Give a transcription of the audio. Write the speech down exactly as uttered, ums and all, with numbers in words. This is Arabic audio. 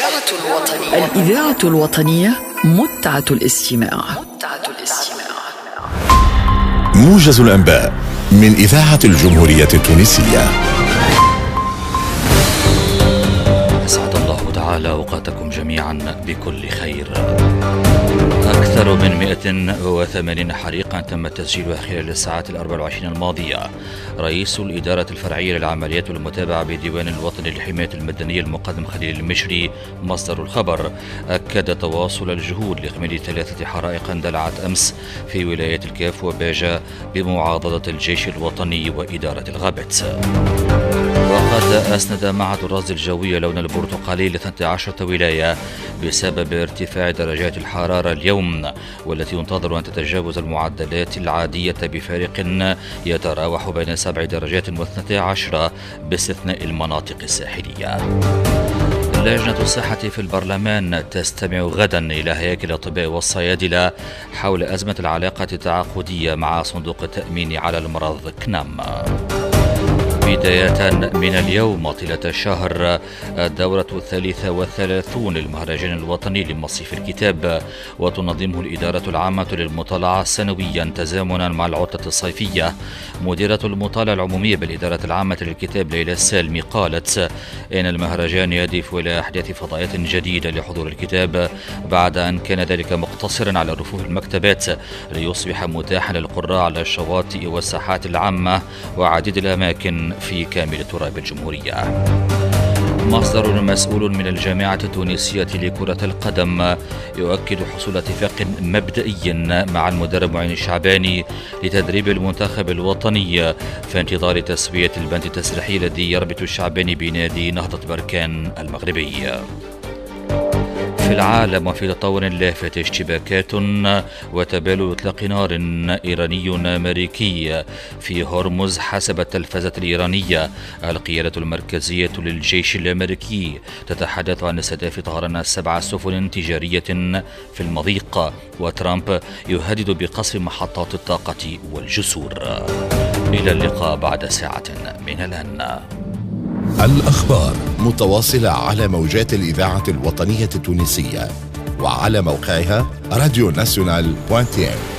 الإذاعة الوطنية متعة الاستماع. متعة الاستماع. موجز الأنباء من إذاعة الجمهورية التونسية. أسعد الله تعالى أوقاتكم جميعا بكل خير. أكثر من مئة وثمانين حريقا تم تسجيلها خلال الساعات الأربع والعشرين الماضية. رئيس الإدارة الفرعية للعمليات والمتابعة بديوان الوطني للحماية المدنية المقدم خليل المشري مصدر الخبر أكد تواصل الجهود لإكمال ثلاثة حرائق اندلعت أمس في ولاية الكاف وباجة بمعاضدة الجيش الوطني وإدارة الغابات. وقد أسند معهد الرصد الجوي لون البرتقالي ل اثنتي عشرة ولاية بسبب ارتفاع درجات الحرارة اليوم، والتي ينتظر أن تتجاوز المعدلات العادية بفارق يتراوح بين سبع درجات واثنتي عشرة باستثناء المناطق الساحلية. لجنة الصحة في البرلمان تستمع غدا إلى هياكل الأطباء والصيادلة حول أزمة العلاقة التعاقدية مع صندوق التأمين على المرض كنام. بداية من اليوم طيلة الشهر الدورة الثالثة والثلاثون للمهرجان الوطني لمصيف الكتاب، وتنظمه الإدارة العامة للمطالعة سنويا تزامنا مع العطلة الصيفية. مديرة المطالعة العمومية بالإدارة العامة للكتاب ليلى السالمي قالت إن المهرجان يهدف إلى إحداث فضاءات جديدة لحضور الكتاب بعد أن كان ذلك مقتصرا على رفوف المكتبات، ليصبح متاحا للقراء على الشواطئ والساحات العامة وعديد الأماكن في كامل تراب الجمهورية. مصدر مسؤول من الجامعة التونسية لكرة القدم يؤكد حصول اتفاق مبدئي مع المدرب معين الشعباني لتدريب المنتخب الوطني في انتظار تسوية البند التسريحي الذي يربط الشعباني بنادي نهضة بركان المغربي. في العالم وفي تطور لافت اشتباكات وتبادل اطلاق نار ايراني امريكي في هرمز حسب التلفزة الايرانية. القيادة المركزية للجيش الامريكي تتحدث عن استهداف طهران سبع سفن تجارية في المضيق، وترامب يهدد بقصف محطات الطاقة والجسور. إلى اللقاء بعد ساعة من الآن. الأخبار متواصلة على موجات الإذاعة الوطنية التونسية وعلى موقعها راديو ناسيونال دوت تي إم.